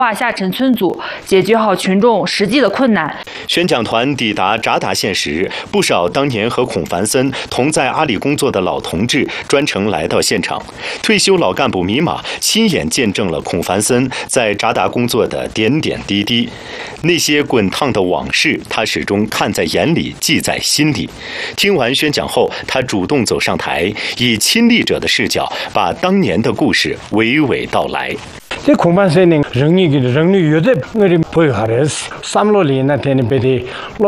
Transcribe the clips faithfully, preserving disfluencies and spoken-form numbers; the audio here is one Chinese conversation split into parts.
化下沉村组，解决好群众实际的困难。 宣讲团抵达札达县时，不少当年和孔繁森同在阿里工作的老同志专程来到现场。退休老干部米马亲眼见证了孔繁森在札达工作的点点滴滴，那些滚烫的往事，他始终看在眼里，记在心里。听完宣讲后，他主动走上台，以亲历者的视角，把当年的故事娓娓道来。 이 공반세는 릉이 릉이 요새 우리 보여하래서 삼로리나 되는 베디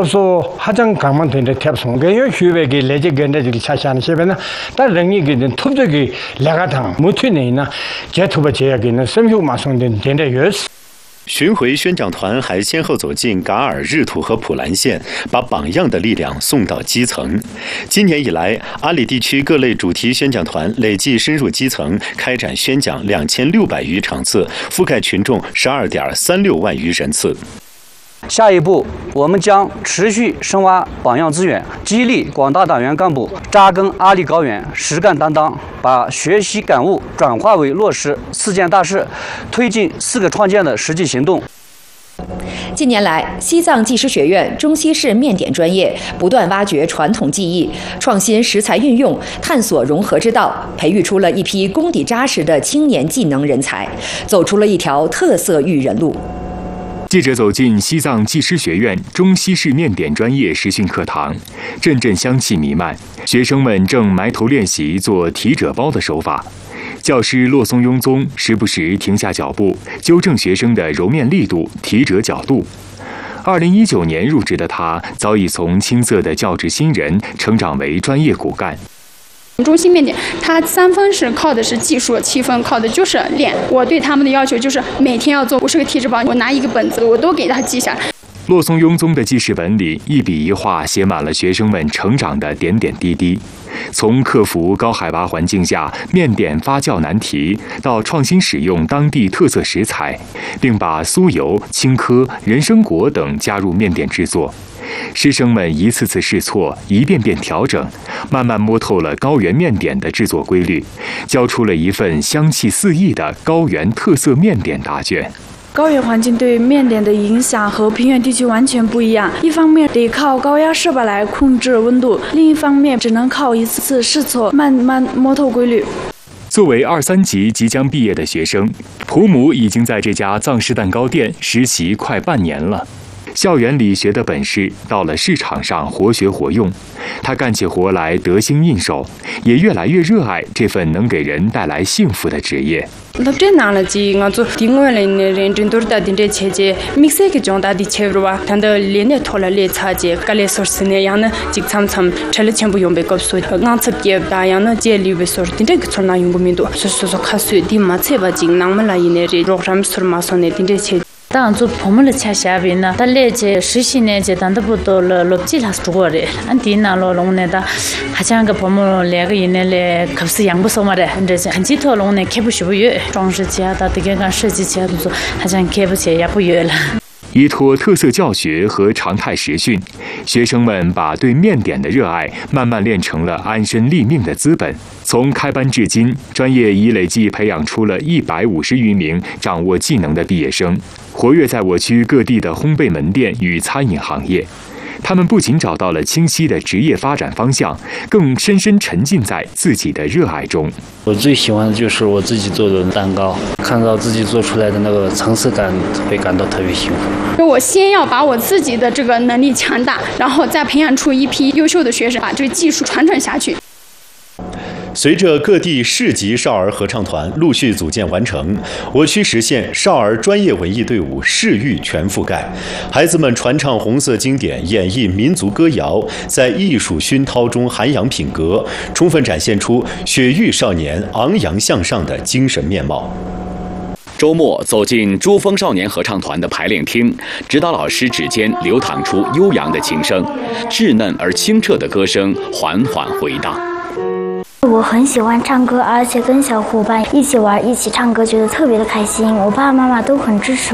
로서 하장 강만 되는 탭송 그요 휴베기 레제 견데지 차샤는 셰베나 다 릉이 그 톱적이 레가당 못튀네나 제투버 제약이는 섬휴 마송된 된데 요스 巡回宣讲团还先后走进噶尔、日土和普兰县，把榜样的力量送到基层。今年以来，阿里地区各类主题宣讲团累计深入基层，开展宣讲两千六百余场次，覆盖群众十二点三六万余人次。 下一步，我们将持续深挖榜样资源，激励广大党员干部扎根阿里高原，实干担当，把学习感悟转化为落实四件大事，推进四个创建的实际行动。 近年来，西藏技师学院中西式面点专业不断挖掘传统技艺，创新食材运用，探索融合之道，培育出了一批功底扎实的青年技能人才，走出了一条特色育人路。 记者走进西藏技师学院中西式面点专业实训课堂，阵阵香气弥漫，学生们正埋头练习做提褶包的手法。教师洛松雍宗时不时停下脚步，纠正学生的揉面力度、提褶角度。二零一九年入职的他，早已从青涩的教职新人成长为专业骨干。 中西面点，它三分是靠的是技术，七分靠的就是练。我对他们的要求就是每天要做五十个提质包，我拿一个本子，我都给他记下来。 洛松雍宗的记事本里，一笔一画写满了学生们成长的点点滴滴。从克服高海拔环境下面点发酵难题，到创新使用当地特色食材，并把酥油、青稞、人参果等加入面点制作。师生们一次次试错，一遍遍调整，慢慢摸透了高原面点的制作规律，交出了一份香气四溢的高原特色面点答卷。 高原环境对面点的影响和平原地区完全不一样，一方面得靠高压设备来控制温度，另一方面只能靠一次次试错，慢慢摸透规律。 作为二三级即将毕业的学生，普姆已经在这家藏式蛋糕店实习快半年了。校园里学的本事，到了市场上活学活用，他干起活来得心应手，也越来越热爱这份能给人带来幸福的职业。 럽제 나라지 ngazo 딩월에 렌진 돌다 딘제 체제 믹스에게 정다디 체브와 단다 레네 톨라레 차제 칼레 소스네 야나 직참참 찰레 첨부 용백업소 nga츠게 다야나 제리베 소르 딘제 그촌나 용구민도 소소소 카스 디마체바 징낭말라이네리 로그램 스르마소네 딘제 체 당주 포물을 차샤비나 달레제 시시네 제 단다부터 럽지라스 두거래 안디나로 롱네다 하장가 포물 레가 이네레 컵스 양부소마레 근데 한지토 롱네 케부시부여 정시지하다 되게가 시지지하도 하장 케부체 야부여라。 依托特色教学和常态实训，学生们把对面点的热爱慢慢练成了安身立命的资本。从开班至今，专业已累计培养出了一百五十余名掌握技能的毕业生，活跃在我区各地的烘焙门店与餐饮行业。他们不仅找到了清晰的职业发展方向，更深深沉浸在自己的热爱中。 我最喜欢的就是我自己做的蛋糕，看到自己做出来的那个层次感，会感到特别幸福。 我先要把我自己的这个能力强大，然后再培养出一批优秀的学生，把这个技术传承下去。 随着各地市级少儿合唱团陆续组建完成，我区实现少儿专业文艺队伍市域全覆盖。孩子们传唱红色经典，演绎民族歌谣，在艺术熏陶中涵养品格，充分展现出雪域少年昂扬向上的精神面貌。 周末走进珠峰少年合唱团的排练厅，指导老师指尖流淌出悠扬的琴声，稚嫩而清澈的歌声缓缓回荡。 我很喜欢唱歌，而且跟小伙伴一起玩、一起唱歌，觉得特别的开心。我爸爸妈妈都很支持我。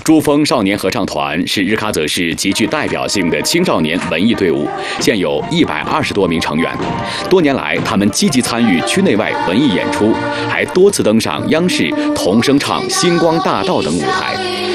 珠峰少年合唱团是日喀则市极具代表性的青少年文艺队伍，现有一百二十多名成员。多年来，他们积极参与区内外文艺演出，还多次登上央视童声唱《星光大道》等舞台。